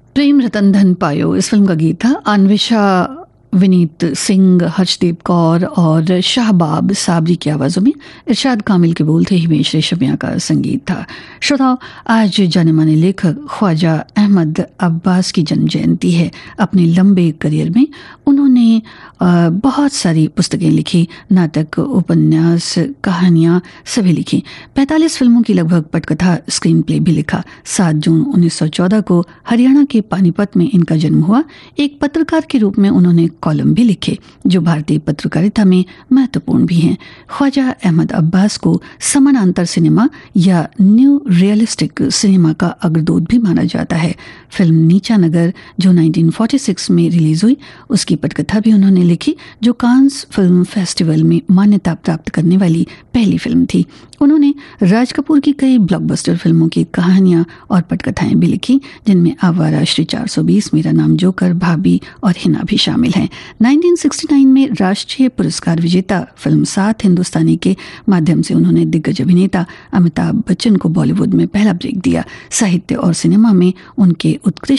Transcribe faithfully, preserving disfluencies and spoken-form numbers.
प्रेम रतन धन पायो इस फिल्म का गीत था। अन्वेषा, विनीत सिंह, हर्षदीप कौर और शाहबाब साबरी की आवाज़ों में इरशाद कामिल के बोल थे, हिमेश रेशमिया का संगीत था। श्रोताओ, आज जाने माने लेखक ख्वाजा अहमद अब्बास की जन्म जयंती है। अपने लंबे करियर में उन्होंने बहुत सारी पुस्तकें लिखी, नाटक, उपन्यास, कहानियाँ सभी लिखी। पैंतालीस फिल्मों की लगभग पटकथा, स्क्रीन प्ले भी लिखा। सात जून उन्नीस सौ चौदह को हरियाणा के पानीपत में इनका जन्म हुआ। एक पत्रकार के रूप में उन्होंने कॉलम भी लिखे जो भारतीय पत्रकारिता में महत्वपूर्ण भी हैं। ख्वाजा अहमद अब्बास को समानांतर सिनेमा या न्यू रियलिस्टिक सिनेमा का अग्रदूत भी माना जाता है। फिल्म नीचा नगर जो उन्नीस सौ छियालीस में रिलीज हुई, उसकी पटकथा भी उन्होंने लिखी, जो कांस फिल्म फेस्टिवल में मान्यता प्राप्त करने वाली पहली फिल्म थी। उन्होंने राज कपूर की कई ब्लॉकबस्टर फिल्मों की कहानियां और पटकथाएं भी लिखी, जिनमें आवारा, श्री चार सौ बीस, मेरा नाम जोकर, भाभी और हिना भी शामिल हैं। उन्नीस सौ उनहत्तर में राष्ट्रीय पुरस्कार विजेता फिल्म सात हिंदुस्तानी के माध्यम से उन्होंने दिग्गज अभिनेता अमिताभ बच्चन को बॉलीवुड में पहला ब्रेक दिया। साहित्य और सिनेमा में उनके उत्कृष्ट